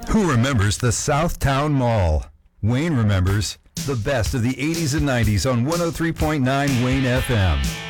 Who remembers the Southtown Mall? Wayne remembers the best of the 80s and 90s on 103.9 Wayne FM.